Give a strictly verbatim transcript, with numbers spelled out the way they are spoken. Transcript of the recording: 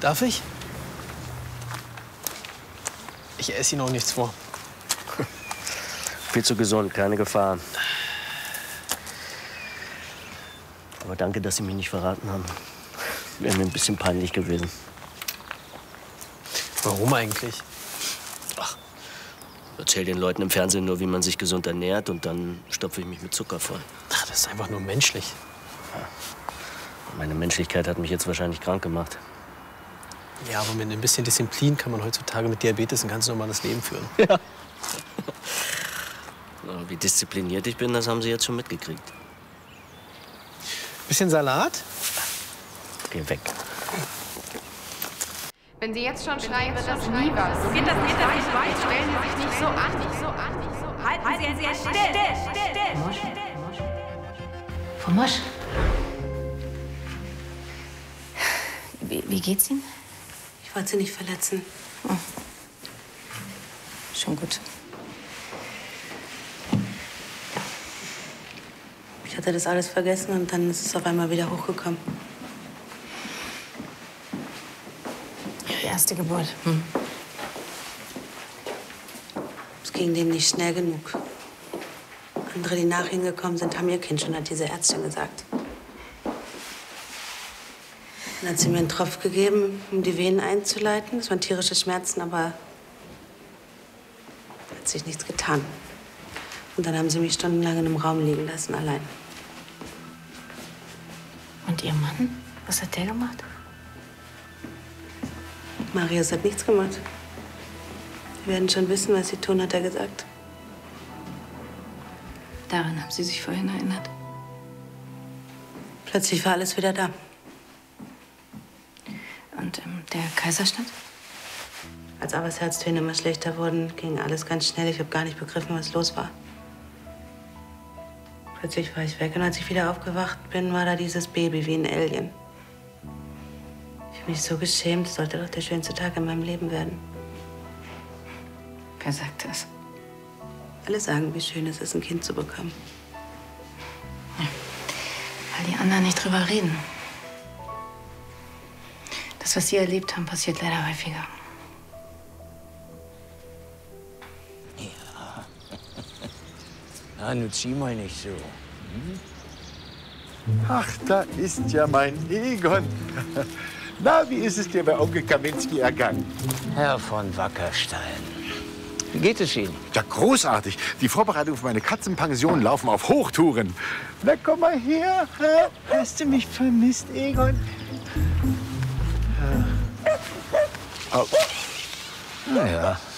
Darf ich? Ich esse Ihnen auch nichts vor. Viel zu gesund, keine Gefahr. Aber danke, dass Sie mich nicht verraten haben. Wäre mir ein bisschen peinlich gewesen. Warum eigentlich? Ach, erzähl den Leuten im Fernsehen nur, wie man sich gesund ernährt, und dann stopfe ich mich mit Zucker voll. Ach, das ist einfach nur menschlich. Ja. Meine Menschlichkeit hat mich jetzt wahrscheinlich krank gemacht. Ja, aber mit ein bisschen Disziplin kann man heutzutage mit Diabetes ein ganz normales Leben führen. Ja. Na, wie diszipliniert ich bin, das haben Sie jetzt schon mitgekriegt. Bisschen Salat? Geh weg. Wenn Sie jetzt schon schreien, wird das nie was. So geht das nicht weit. Stellen Sie sich nicht so an. Nicht so an. Nicht so an. Halten Sie sehr still. Still. Still. Mosch. Frau Mosch. Wie, wie geht's Ihnen? Ich wollte Sie nicht verletzen. Oh. Schon gut. Ich hatte das alles vergessen und dann ist es auf einmal wieder hochgekommen. Ihre erste Geburt. Hm. Es ging denen nicht schnell genug. Andere, die nach ihnen gekommen sind, haben ihr Kind schon, hat diese Ärztin gesagt. Dann hat sie mir einen Tropf gegeben, um die Venen einzuleiten. Das waren tierische Schmerzen, aber da hat sich nichts getan. Und dann haben sie mich stundenlang in einem Raum liegen lassen, allein. Und Ihr Mann? Was hat der gemacht? Marius hat nichts gemacht. Sie werden schon wissen, was sie tun, hat er gesagt. Daran haben Sie sich vorhin erinnert. Plötzlich war alles wieder da. Und ähm, der Kaiserschnitt? Als Avas Herztöne immer schlechter wurden, ging alles ganz schnell. Ich habe gar nicht begriffen, was los war. Plötzlich war ich weg und als ich wieder aufgewacht bin, war da dieses Baby wie ein Alien. Ich habe mich so geschämt, es sollte doch der schönste Tag in meinem Leben werden. Wer sagt das? Alle sagen, wie schön es ist, ein Kind zu bekommen. Ja. Weil die anderen nicht drüber reden. Das, was Sie erlebt haben, passiert leider häufiger. Ja. Na, nun zieh mal nicht so. Hm? Ach, da ist ja mein Egon. Na, wie ist es dir bei Onkel Kaminski ergangen? Herr von Wackerstein, wie geht es Ihnen? Ja, großartig. Die Vorbereitungen für meine Katzenpension laufen auf Hochtouren. Na, komm mal her. Hast du mich vermisst, Egon? Oh. Na ja.